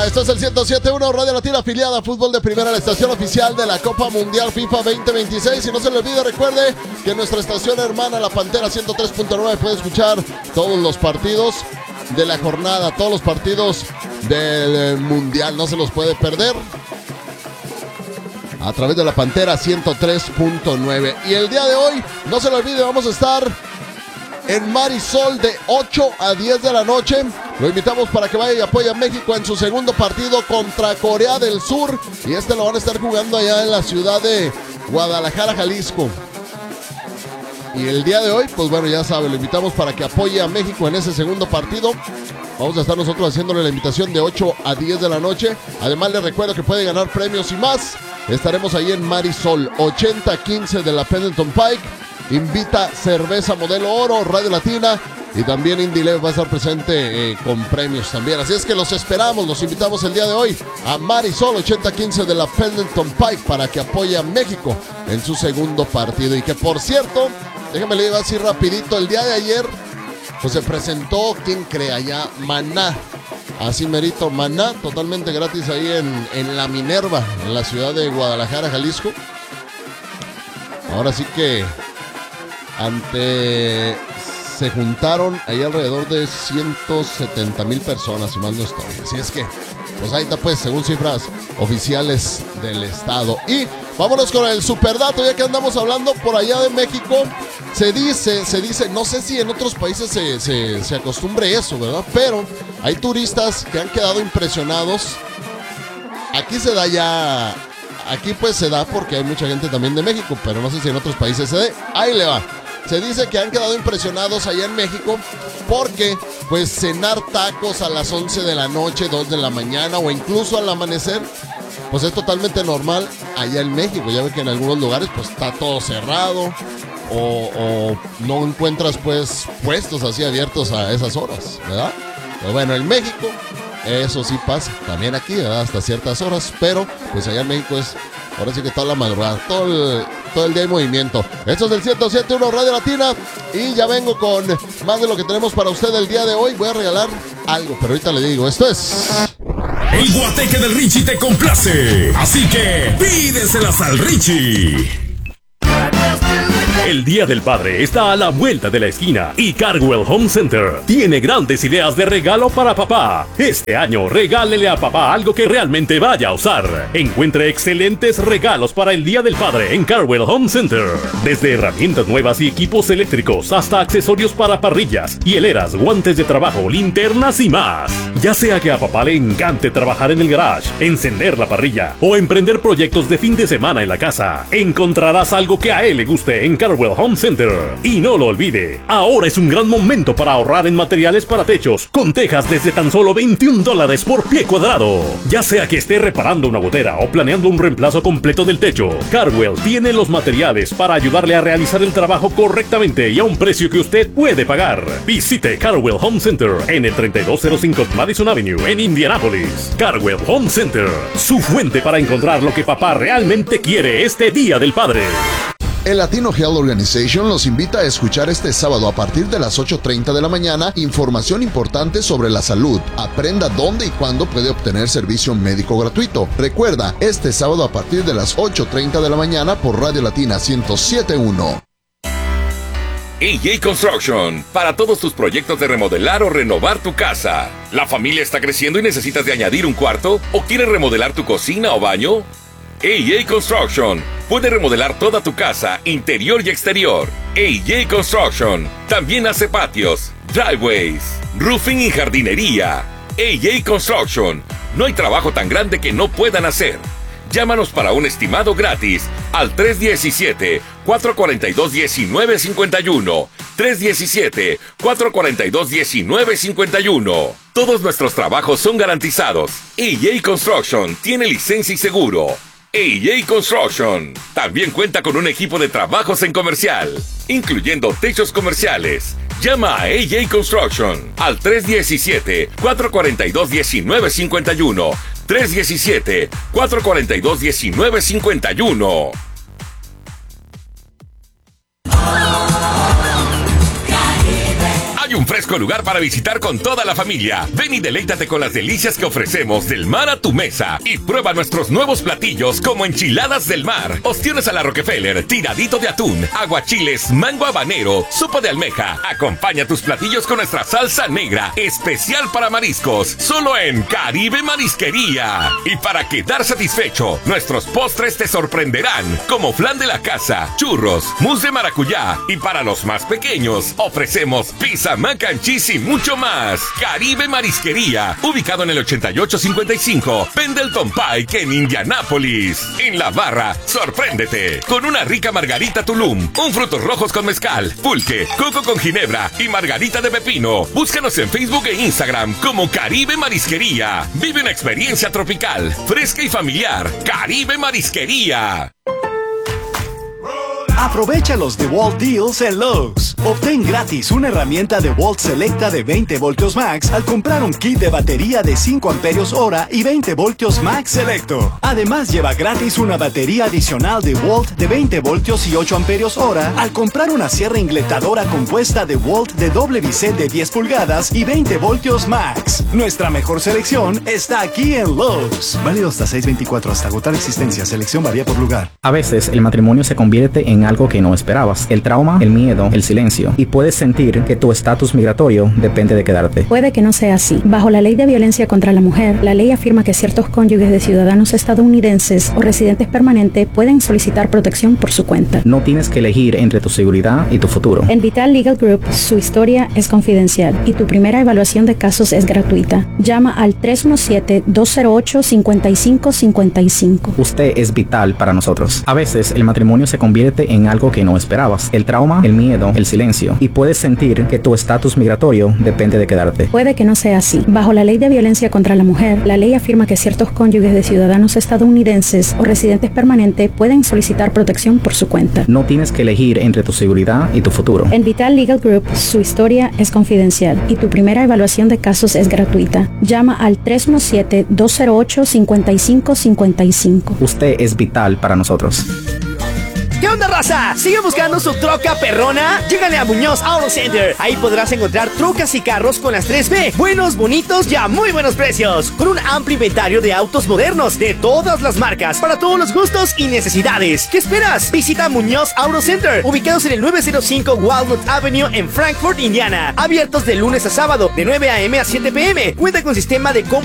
Esto es el 107.1 Radio Latina, afiliada a Fútbol de Primera, la estación oficial de la Copa Mundial FIFA 2026. Y no se le olvide, recuerde que nuestra estación hermana, La Pantera 103.9, puede escuchar todos los partidos de la jornada, todos los partidos del Mundial, no se los puede perder a través de La Pantera 103.9. Y el día de hoy, no se le olvide, vamos a estar en Marisol de 8 a 10 de la noche. Lo invitamos para que vaya y apoye a México en su segundo partido contra Corea del Sur. Y lo van a estar jugando allá en la ciudad de Guadalajara, Jalisco. Y el día de hoy, pues bueno, ya sabe, lo invitamos para que apoye a México en ese segundo partido. Vamos a estar nosotros haciéndole la invitación de 8 a 10 de la noche. Además, les recuerdo que puede ganar premios y más. Estaremos ahí en Marisol, 8015 de la Pendleton Pike. Invita cerveza modelo oro, Radio Latina, y también Indilev va a estar presente con premios también. Así es que los esperamos, los invitamos el día de hoy a Marisol 8015 de la Pendleton Pike para que apoye a México en su segundo partido. Y que, por cierto, déjame le digo así rapidito, el día de ayer pues se presentó, ¿quién cree? Allá Maná, así merito, Maná, totalmente gratis ahí en La Minerva, en la ciudad de Guadalajara, Jalisco. Ahora sí que se juntaron ahí alrededor de 170,000 personas, si mal no estoy. Así es que, pues ahí está, pues, según cifras oficiales del estado. Y vámonos con el superdato, ya que andamos hablando por allá de México. Se dice, no sé si en otros países se acostumbre eso, ¿verdad? Pero hay turistas que han quedado impresionados. Aquí se da ya, aquí pues se da porque hay mucha gente también de México, pero no sé si en otros países se dé. Ahí le va. Se dice que han quedado impresionados allá en México porque, pues, cenar tacos a las 11 de la noche, 2 de la mañana o incluso al amanecer, pues es totalmente normal allá en México. Ya ve que en algunos lugares, pues, está todo cerrado o no encuentras, pues, puestos así abiertos a esas horas, ¿verdad? Pero bueno, en México eso sí pasa. También aquí, ¿verdad? Hasta ciertas horas, pero, pues, allá en México es... Ahora sí que toda la madrugada, todo el día hay movimiento. Esto es el 107.1 Radio Latina y ya vengo con más de lo que tenemos para usted el día de hoy. Voy a regalar algo, pero ahorita le digo, esto es... El guateque del Richie te complace, así que pídeselas al Richie. El Día del Padre está a la vuelta de la esquina y Carwell Home Center tiene grandes ideas de regalo para papá. Este año regálele a papá algo que realmente vaya a usar. Encuentre excelentes regalos para el Día del Padre en Carwell Home Center. Desde herramientas nuevas y equipos eléctricos hasta accesorios para parrillas, hieleras, guantes de trabajo, linternas y más. Ya sea que a papá le encante trabajar en el garage, encender la parrilla o emprender proyectos de fin de semana en la casa, encontrarás algo que a él le guste en Carwell Home Center. Y no lo olvide, ahora es un gran momento para ahorrar en materiales para techos, con tejas desde tan solo $21 por pie cuadrado. Ya sea que esté reparando una gotera o planeando un reemplazo completo del techo, Carwell tiene los materiales para ayudarle a realizar el trabajo correctamente y a un precio que usted puede pagar. Visite Carwell Home Center en el 3205 Madison Avenue en Indianápolis. Carwell Home Center, su fuente para encontrar lo que papá realmente quiere este Día del Padre. El Latino Health Organization los invita a escuchar este sábado a partir de las 8:30 de la mañana información importante sobre la salud. Aprenda dónde y cuándo puede obtener servicio médico gratuito. Recuerda, este sábado a partir de las 8:30 de la mañana por Radio Latina 107.1. AJ Construction, para todos tus proyectos de remodelar o renovar tu casa. ¿La familia está creciendo y necesitas de añadir un cuarto? ¿O quieres remodelar tu cocina o baño? AJ Construction puede remodelar toda tu casa, interior y exterior. AJ Construction también hace patios, driveways, roofing y jardinería. AJ Construction, no hay trabajo tan grande que no puedan hacer. Llámanos para un estimado gratis al 317-442-1951. 317-442-1951. Todos nuestros trabajos son garantizados. AJ Construction tiene licencia y seguro. AJ Construction también cuenta con un equipo de trabajos en comercial, incluyendo techos comerciales. Llama a AJ Construction al 317-442-1951. 317-442-1951. Hay un fresco fresco lugar para visitar con toda la familia. Ven y deleítate con las delicias que ofrecemos del mar a tu mesa. Y prueba nuestros nuevos platillos como enchiladas del mar, ostiones a la Rockefeller, tiradito de atún, aguachiles, mango habanero, sopa de almeja. Acompaña tus platillos con nuestra salsa negra, especial para mariscos, solo en Caribe Marisquería. Y para quedar satisfecho, nuestros postres te sorprenderán, como flan de la casa, churros, mousse de maracuyá. Y para los más pequeños, ofrecemos pizza, mac and cheese y mucho más. Caribe Marisquería, ubicado en el 8855 Pendleton Pike en Indianápolis. En la barra, sorpréndete con una rica margarita Tulum, un frutos rojos con mezcal, pulque, coco con ginebra y margarita de pepino. Búscanos en Facebook e Instagram como Caribe Marisquería. Vive una experiencia tropical, fresca y familiar. Caribe Marisquería. Aprovecha los DeWalt Deals en Lowe's. Obtén gratis una herramienta DeWalt Selecta de 20 voltios max al comprar un kit de batería de 5 amperios hora y 20 voltios max selecto. Además, lleva gratis una batería adicional DeWalt de 20 voltios y 8 amperios hora al comprar una sierra ingletadora compuesta DeWalt de doble bisel de 10 pulgadas y 20 voltios max. Nuestra mejor selección está aquí en Lowe's. Válido hasta 6/24 hasta agotar existencia. Selección varía por lugar. A veces el matrimonio se convierte en algo que no esperabas. El trauma, el miedo, el silencio. Y puedes sentir que tu estatus migratorio depende de quedarte. Puede que no sea así. Bajo la ley de violencia contra la mujer, la ley afirma que ciertos cónyuges de ciudadanos estadounidenses o residentes permanentes pueden solicitar protección por su cuenta. No tienes que elegir entre tu seguridad y tu futuro. En Vital Legal Group, su historia es confidencial y tu primera evaluación de casos es gratuita. Llama al 317-208-5555. Usted es vital para nosotros. A veces el matrimonio se convierte en algo que no esperabas. El trauma, el miedo, el silencio. Y puedes sentir que tu estatus migratorio depende de quedarte. Puede que no sea así. Bajo la ley de violencia contra la mujer, la ley afirma que ciertos cónyuges de ciudadanos estadounidenses o residentes permanentes pueden solicitar protección por su cuenta. No tienes que elegir entre tu seguridad y tu futuro. En Vital Legal Group, su historia es confidencial y tu primera evaluación de casos es gratuita. Llama al 317-208-5555. Usted es vital para nosotros. ¿Qué onda, raza? ¿Sigue buscando su troca perrona? Llégale a Muñoz Auto Center. Ahí podrás encontrar trocas y carros con las 3B. Buenos, bonitos y a muy buenos precios. Con un amplio inventario de autos modernos de todas las marcas, para todos los gustos y necesidades. ¿Qué esperas? Visita Muñoz Auto Center, ubicados en el 905 Walnut Avenue en Frankfort, Indiana. Abiertos de lunes a sábado, de 9 a.m. a 7 p.m. Cuenta con sistema de